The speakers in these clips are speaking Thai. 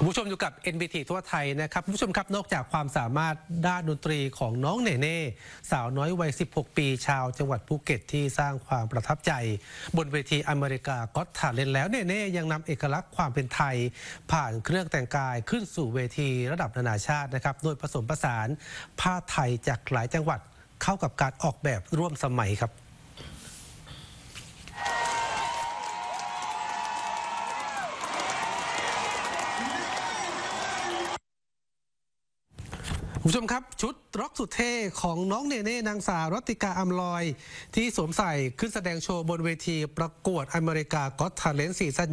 คุณผู้ชมอยู่กับ NBT ทั่วไทยนะครับคุณผู้ชมครับนอกจากความสามารถด้านดนตรีของน้องเนเน่สาวน้อยวัย 16 ปีชาวจังหวัดภูเก็ตที่สร้างความประทับใจบนเวทีอเมริกาก็อต ทาเลนต์แล้วเนเน่ยังนำเอกลักษณ์ความเป็นไทยผ่านเครื่องแต่งกายขึ้นสู่เวทีระดับนานาชาตินะครับโดยผสมผสานผ้าไทยจากหลายจังหวัดเข้ากับการออกแบบร่วมสมัยครับคุณผู้ชมครับชุดร็อกสุดเท่ของน้องเนเน่นางสาวรัตติกาอัมลอยที่สวมใส่ขึ้นแสดงโชว์บนเวทีประกวดอเมริกาก็อต ทาเลนต์ซีซั่น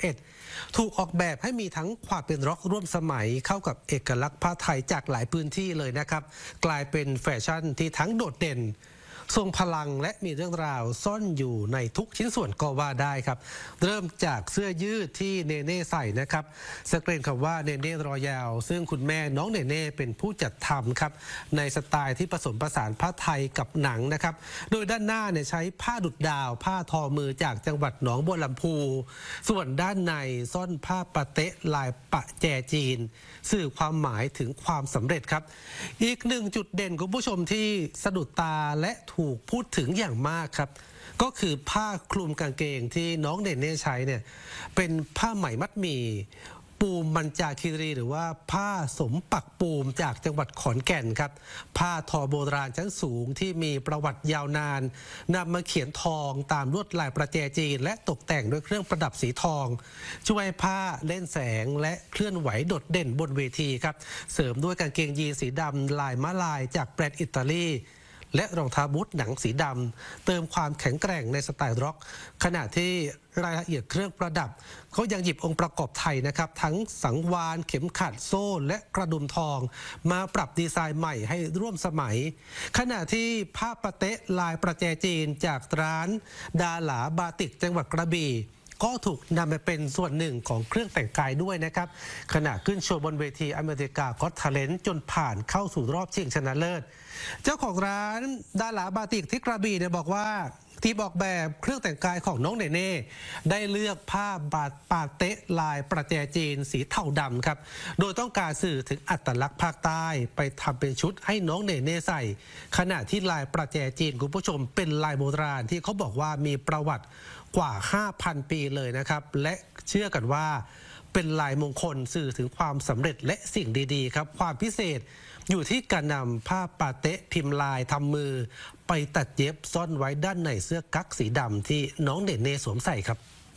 21 ถูกออกแบบให้มีทั้งความเป็นร็อกร่วมสมัยเข้ากับเอกลักษณ์ผ้าไทยจากหลายพื้นที่เลยนะครับกลายเป็นแฟชั่นที่ทั้งโดดเด่นทรงพลังและมีเรื่องราวซ่อนอยู่ในทุกชิ้นส่วนก็ว่าได้ครับเริ่มจากเสื้อยืดที่เนเน่ใส่นะครับสกรีนคำว่าเนเน่รอยาวซึ่งคุณแม่น้องเนเน่เป็นผู้จัดทำครับในสไตล์ที่ผสมผสานผ้าไทยกับหนังนะครับโดยด้านหน้าเนี่ยใช้ผ้าดุดดาวผ้าทอมือจากจังหวัดหนองบัวลำพูส่วนด้านในซ่อนผ้าปะเต๊ะลายปะแจจีนสื่อความหมายถึงความสำเร็จครับอีกหนึ่งจุดเด่นคุณผู้ชมที่สะดุดตาและถูกพูดถึงอย่างมากครับก็คือผ้าคลุมกางเกงที่น้องเนเน่ใช้เนี่ยเป็นผ้าไหมมัดหมี่ปูมมัญจาคีรีหรือว่าผ้าสมปักปูมจากจังหวัดขอนแก่นครับผ้าทอโบราณชั้นสูงที่มีประวัติยาวนานนำมาเขียนทองตามลวดลายประแจจีนและตกแต่งด้วยเครื่องประดับสีทองช่วยผ้าเล่นแสงและเคลื่อนไหวโดดเด่นบนเวทีครับเสริมด้วยกางเกงยีนสีดำลายมะลายจากแบรนด์อิตาลีและรองเท้าบูทหนังสีดำเติมความแข็งแกร่งในสไตล์ร็อกขณะที่รายละเอียดเครื่องประดับเขายังหยิบองค์ประกอบไทยนะครับทั้งสังวาลเข็มขัดโซ่และกระดุมทองมาปรับดีไซน์ใหม่ให้ร่วมสมัยขณะที่ผ้าปะเต๊ะลายประแจจีนจากร้านดาหลาบาติกจังหวัดกระบี่ก็ถูกนำมาเป็นส่วนหนึ่งของเครื่องแต่งกายด้วยนะครับขณะขึ้นโชว์บนเวทีอเมริกาก็อต ทาเลนต์จนผ่านเข้าสู่รอบชิงชนะเลิศเจ้าของร้านดาหลาบาติกที่กระบี่เนี่ยบอกว่าทีมออกแบบเครื่องแต่งกายของน้องเนเน่ได้เลือกผ้าปาเต๊ะลายประแจจีนสีเทาดำครับโดยต้องการสื่อถึงอัตลักษณ์ภาคใต้ไปทำเป็นชุดให้น้องเนเน่ใส่ขณะที่ลายประแจจีนคุณผู้ชมเป็นลายโบราณที่เขาบอกว่ามีประวัติกว่า 5,000 ปีเลยนะครับและเชื่อกันว่าเป็นลายมงคลสื่อถึงความสำเร็จและสิ่งดีๆครับความพิเศษอยู่ที่การนำผ้าปาเต๊ะพิมพ์ลายทำมือไปตัดเย็บซ่อนไว้ด้านในเสื้อกั๊กสีดำที่น้องเนเน่สวมใส่ครับ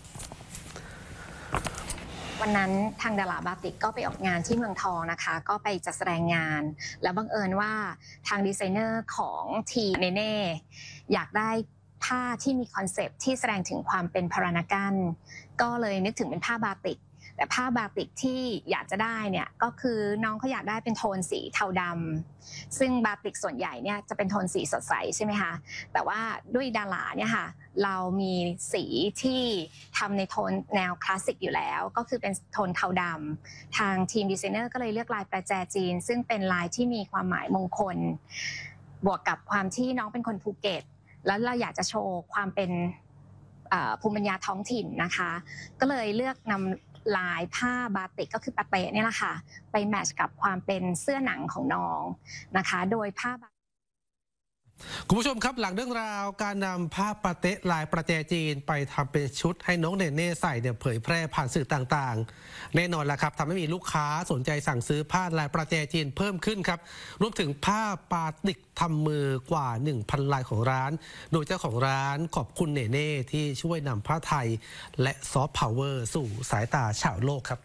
วันนั้นทางดาราบาติกก็ไปออกงานที่เมืองทองนะคะก็ไปจัดแสดงงานแล้วบังเอิญว่าทางดีไซเนอร์ของทีเนเน่อยากได้ผ้าที่มีคอนเซปต์ที่แสดงถึงความเป็นพารานากนก็เลยนึกถึงเป็นผ้าบาติกแต่ผ้าบาติกที่อยากจะได้เนี่ยก็คือน้องเขาอยากได้เป็นโทนสีเทาดำซึ่งบาติกส่วนใหญ่เนี่ยจะเป็นโทนสีสดใสใช่ไหมคะแต่ว่าด้วยดาราเนี่ยค่ะเรามีสีที่ทำในโทนแนวคลาสสิกอยู่แล้วก็คือเป็นโทนเทาดำทางทีมดีไซเนอร์ก็เลยเลือกลายประแจจีนซึ่งเป็นลายที่มีความหมายมงคลบวกกับความที่น้องเป็นคนภูเก็ตแล้วเราอยากจะโชว์ความเป็นภูมิปัญญาท้องถิ่นนะคะก็เลยเลือกนำลายผ้าบาติกก็คือปาเต๊ะนี่แหละค่ะไปแมทช์กับความเป็นเสื้อหนังของน้องนะคะโดยผ้าคุณผู้ชมครับหลังเรื่องราวการนำผ้าปาเต๊ะลายประแจจีนไปทำเป็นชุดให้น้องเนเน่ใส่เนี่ยเผยแพร่ผ่านสื่อต่างๆแน่นอนละครับทำให้มีลูกค้าสนใจสั่งซื้อผ้าลายประแจจีนเพิ่มขึ้นครับรวมถึงผ้าปาติกทำมือกว่า 1,000 ลายของร้านโดยเจ้าของร้านขอบคุณเนเน่ที่ช่วยนำผ้าไทยและซอฟต์พาวเวอร์สู่สายตาชาวโลกครับ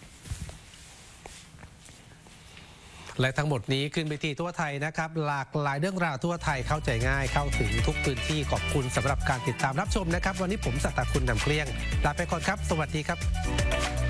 และทั้งหมดนี้ขึ้นเวทีทั่วไทยนะครับหลากหลายเรื่องราวทั่วไทยเข้าใจง่ายเข้าถึงทุกพื้นที่ขอบคุณสำหรับการติดตามรับชมนะครับวันนี้ผมสัตตคุณนำเกลี้ยงลาไปก่อนครับสวัสดีครับ